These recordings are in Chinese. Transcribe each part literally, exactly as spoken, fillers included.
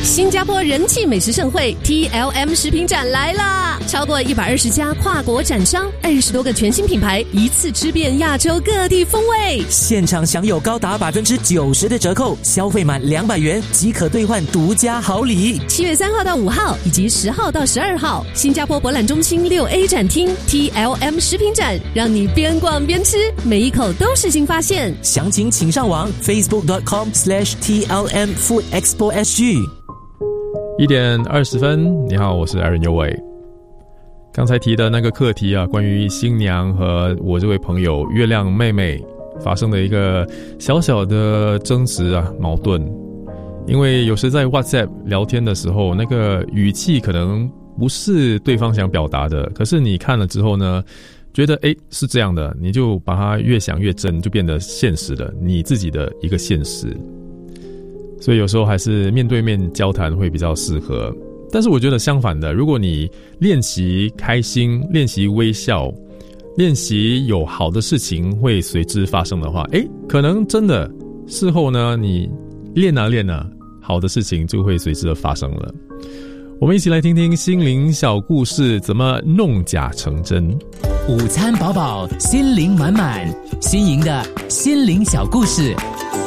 新加坡人气美食盛会 T L M 食品展来啦！超过一百二十家跨国展商，二十多个全新品牌，一次吃遍亚洲各地风味。 现场享有高达百分之九十的折扣，消费满两百元即可兑换独家好礼。 七月三号到五号，以及十号到十二号，新加坡博览中心六 A 展厅 T L M 食品展，让你边逛边吃，每一口都是新发现。 详情请上网 facebook dot com slash T L M Food Expo S G。 一点二十分，你好，我是 Aaron 尤伟。刚才提的那个课题啊，关于新娘和我这位朋友月亮妹妹发生的一个小小的争执啊，矛盾。因为有时在 WhatsApp 聊天的时候，那个语气可能不是对方想表达的，可是你看了之后呢，觉得诶是这样的，你就把它越想越真，就变得现实了，你自己的一个现实。所以有时候还是面对面交谈会比较适合。但是我觉得相反的，如果你练习开心，练习微笑，练习有好的事情会随之发生的话，诶可能真的事后呢，你练啊练啊，好的事情就会随之而发生了。我们一起来听听心灵小故事，怎么弄假成真。 午餐饱饱，心灵满满，新颖的心灵小故事。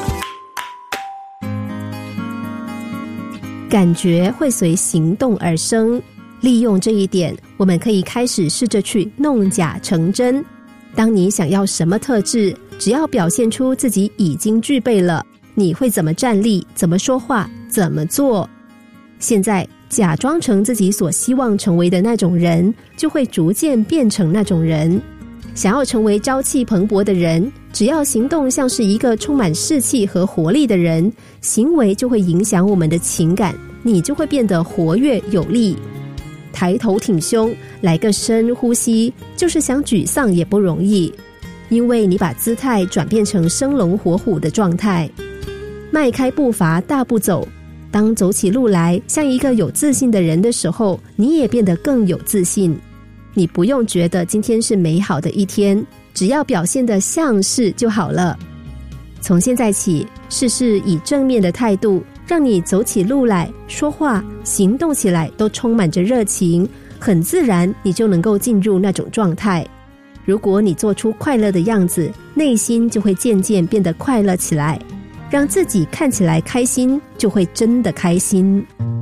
感觉会随行动而生，利用这一点，我们可以开始试着去弄假成真。当你想要什么特质，只要表现出自己已经具备了，你会怎么站立，怎么说话，怎么做。现在假装成自己所希望成为的那种人，就会逐渐变成那种人。想要成为朝气蓬勃的人，只要行动像是一个充满士气和活力的人，行为就会影响我们的情感，你就会变得活跃有力。抬头挺胸，来个深呼吸，就是想沮丧也不容易，因为你把姿态转变成生龙活虎的状态。迈开步伐大步走，当走起路来像一个有自信的人的时候，你也变得更有自信。你不用觉得今天是美好的一天，只要表现得像是就好了。从现在起，事事以正面的态度，让你走起路来，说话行动起来都充满着热情，很自然你就能够进入那种状态。如果你做出快乐的样子，内心就会渐渐变得快乐起来，让自己看起来开心，就会真的开心。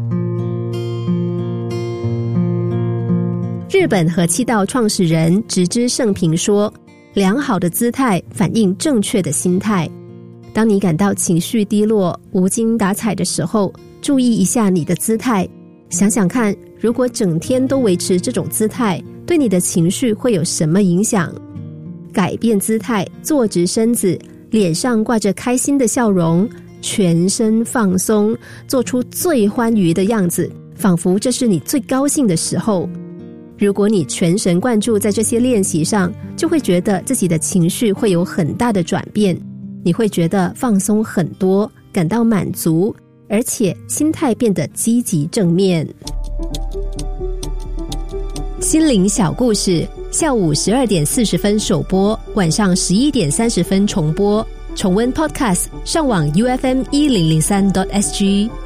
日本和气道创始人植芝盛平说，良好的姿态反映正确的心态。当你感到情绪低落、无精打采的时候，注意一下你的姿态，想想看，如果整天都维持这种姿态，对你的情绪会有什么影响？改变姿态，坐直身子，脸上挂着开心的笑容，全身放松，做出最欢愉的样子，仿佛这是你最高兴的时候。如果你全神贯注在这些练习上，就会觉得自己的情绪会有很大的转变，你会觉得放松很多，感到满足，而且心态变得积极正面。心灵小故事，下午十二点四十分首播，晚上十一点三十分重播。重温 Podcast， 上网 U F M 一零零三 点 S G。